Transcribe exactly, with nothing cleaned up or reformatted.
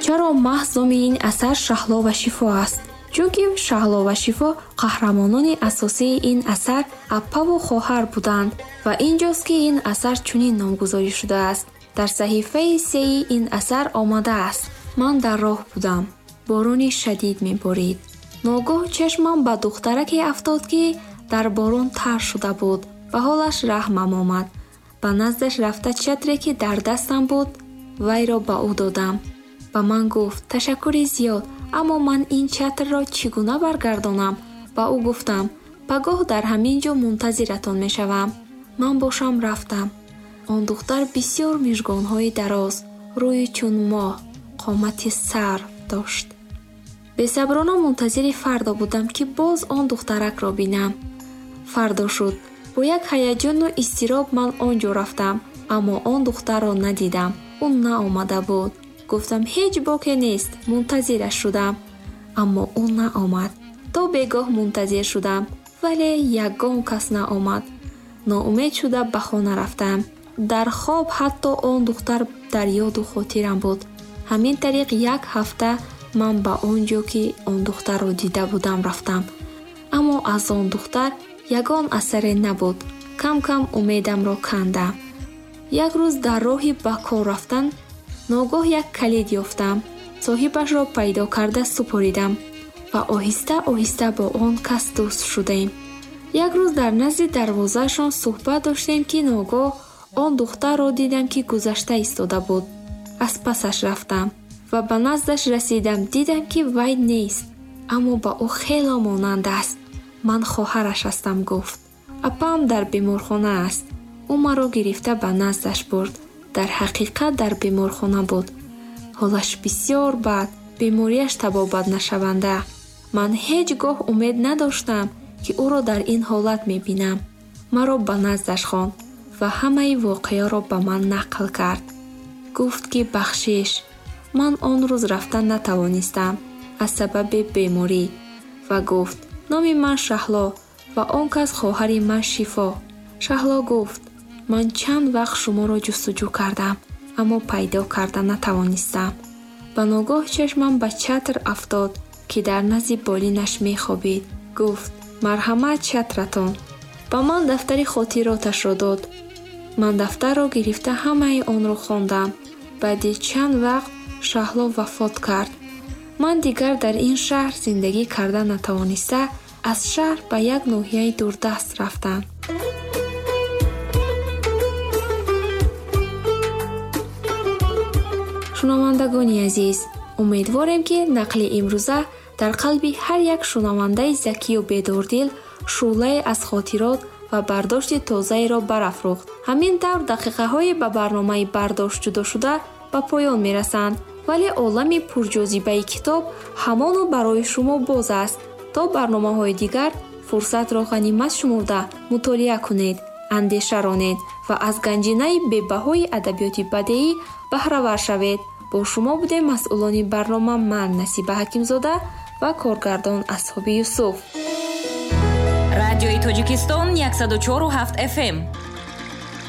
чаро маҳз номи ин асар Шаҳло ва Шифо аст? чунки Шаҳло ва Шифо қаҳрамонони асосии ин асар аппаву хоҳар буданд ва инҷост ки ин асар чунин номгузорӣ шудааст. дар саҳифаи сеи ин асар омадааст: ман дар роҳ будам, борони шадид меборид. ногоҳ чашмам ба духтараке афтод ки дар борон тар шуда буд. ба ҳолаш раҳмам омад. ба наздаш рафта чатре ки дар дастам буд, вайро ба ӯ додам. ба ман гуфт: ташаккури зиёд, аммо ман ин чатрро чӣ гуна баргардонам? ба ӯ гуфтам: пагоҳ дар ҳамин ҷо мунтазиратон мешавам. ман бошам рафтам. он духтар бисёр мижгонҳои дароз, рӯи чун моҳ, қомати сар дошт. бесаброна мунтазири фардо будам ки боз он духтаракро бинам. фардо шуд. бо як ҳаяҷону изтироб ман он ҷо рафтам, аммо он духтарро надидам. ӯ наомада буд. гуфтам: ҳеҷ боке нест, мунтазираш шудам. аммо ӯ наомад. то бегоҳ мунтазир шудам, вале ягон кас наомад. ноумед шуда ба хона рафтам. дар хоб ҳатто он духтар дар ёду хотирам буд. ҳамин тариқ як ҳафта ман ба он ҷо ки он духтарро дида будам рафтам. аммо аз он духтар ягон асаре набуд. кам кам умедамро кандам. як рӯз дар роҳи ба кор рафтан ногоҳ як калид ёфтам. соҳибашро пайдо карда супоридам ва оҳиста оҳиста бо он кас дӯст шудем. як рӯз дар назди дарвозаашон суҳбат доштем ки ногоҳ он духтарро дидам ки гузашта истода буд. аз пасаш рафтам ва ба наздаш расидам. дидам ки вай нест, аммо ба ӯ хело монанд аст. ман хоҳараш ҳастам, гуфт. апам дар беморхона аст. ӯ маро гирифта ба наздаш бурд. дар ҳақиқат дар беморхона буд. ҳолаш бисёр бад, бемориаш табобат нашаванда. ман ҳеҷ гоҳ умед надоштам ки ӯро дар ин ҳолат мебинам. маро ба наздаш хонд ва ҳамаи воқеаро ба ман нақл кард. гуфт ки бахшиш, ман он рӯз рафтан натавонистам аз сабаби беморӣ ва гуфт: номи ман Шаҳло ва он кас хоҳари ман Шифо. Шаҳло гуфт: ман чанд вақт шуморо ҷустуҷӯ кардам, аммо пайдо карда натавонистам. ба ногоҳ чашмам ба чатр афтод ки дар назди болинаш мехобид. гуфт: марҳамат чатратон. ба ман дафтари хотироташро дод. ман дафтарро гирифта ҳамаи онро хондам. баъди чанд вақт Шаҳло вафот кард. ман дигар дар ин шаҳр зиндагӣ карда натавониста аз шаҳр ба як ноҳияи дурдаст рафтам. шунавандагони азиз, умедворем ки нақли имрӯза дар қалби ҳар як шунавандаи закию бедордил шӯълае аз хотирот ва бардошти тозаеро барафрӯхт. ҳамин тавр дақиқаҳои ба барномаи бардошт ҷудо шуда ба поён мерасанд, вале олами пурҷозибаи китоб ҳамону барои шумо боз аст. то барномаҳои дигар фурсатро ғанимат шумурда мутолиа кунед, андеша ронед ва аз ганҷинаи бебаҳои адабиёти бадеӣ баҳравар шавед. бо шумо будем масъулони барнома ман Насиба Ҳакимзода ва коргардон Асҳоби Юсуф. радиои Тоҷикистон яксад و چهار و هفت اف ام